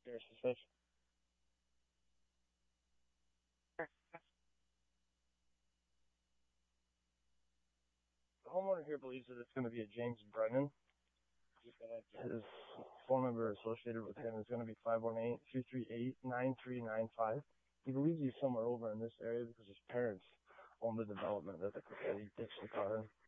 There's such. The homeowner here believes that it's going to be a James Brennan. His phone number associated with him is going to be 518-238-9395. He believes he's somewhere over in this area because his parents own the development that he ditched the car in.